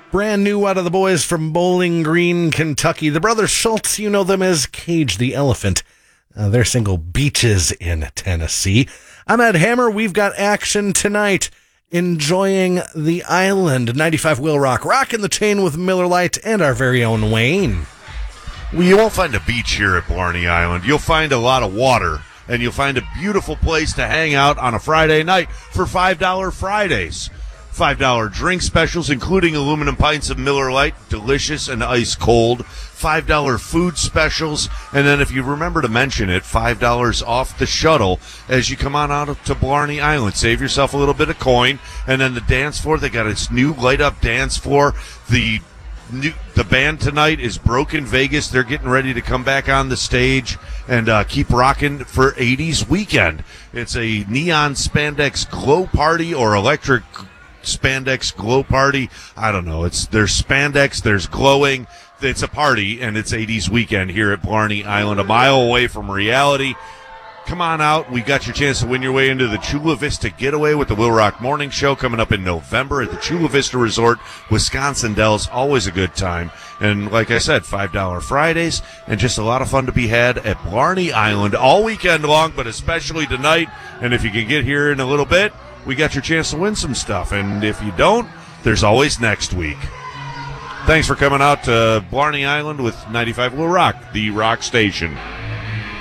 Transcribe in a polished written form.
Brand new out of the boys from Bowling Green, Kentucky. The brothers Schultz, you know them as Cage the Elephant. Their single Beaches in Tennessee. I'm Ed Hammer. We've got action tonight. Enjoying the island. 95 Will Rock. Rocking the chain with Miller Lite and our very own Wayne. Well, you won't find a beach here at Blarney Island. You'll find a lot of water, and you'll find a beautiful place to hang out on a Friday night for $5 Fridays. $5 drink specials, including aluminum pints of Miller Lite, delicious and ice cold. $5 food specials, and then if you remember to mention it, $5 off the shuttle as you come on out to Blarney Island. Save yourself a little bit of coin, and then the dance floor, they got its new light-up dance floor. The band tonight is Broken Vegas. They're getting ready to come back on the stage and keep rocking for 80s weekend. It's a neon spandex glow party or electric spandex glow party. I don't know. There's spandex, there's glowing. It's a party, and it's 80s weekend here at Blarney Island, a mile away from reality. Come on out. We got your chance to win your way into the Chula Vista Getaway with the Will Rock Morning Show coming up in November at the Chula Vista Resort, Wisconsin Dells. Always a good time. And like I said, $5 Fridays, and just a lot of fun to be had at Blarney Island all weekend long, but especially tonight. And if you can get here in a little bit, we got your chance to win some stuff. And if you don't, there's always next week. Thanks for coming out to Blarney Island with 95 Will Rock, the rock station.